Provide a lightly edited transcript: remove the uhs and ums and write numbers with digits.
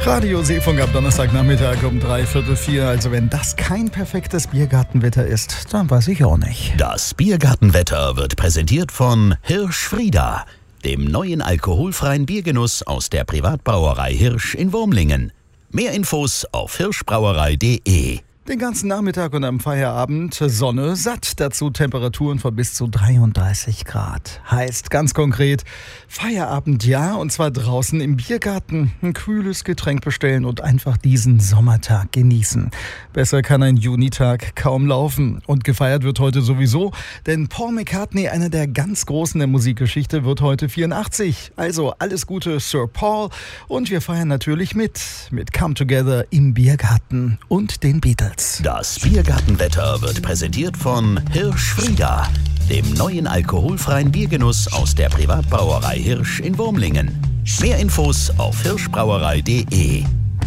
Radio Seefunk ab Donnerstagnachmittag um 3:45. Also wenn das kein perfektes Biergartenwetter ist, dann weiß ich auch nicht. Das Biergartenwetter wird präsentiert von Hirsch-Frieda, dem neuen alkoholfreien Biergenuss aus der Privatbrauerei Hirsch in Wurmlingen. Mehr Infos auf hirschbrauerei.de. Den ganzen Nachmittag und am Feierabend Sonne satt, dazu Temperaturen von bis zu 33 Grad. Heißt ganz konkret, Feierabend ja, und zwar draußen im Biergarten. Ein kühles Getränk bestellen und einfach diesen Sommertag genießen. Besser kann ein Junitag kaum laufen. Und gefeiert wird heute sowieso, denn Paul McCartney, einer der ganz Großen der Musikgeschichte, wird heute 84. Also alles Gute, Sir Paul. Und wir feiern natürlich mit Come Together im Biergarten und den Beatles. Das Biergartenwetter wird präsentiert von Hirsch-Frieda, dem neuen alkoholfreien Biergenuss aus der Privatbrauerei Hirsch in Wurmlingen. Mehr Infos auf hirschbrauerei.de.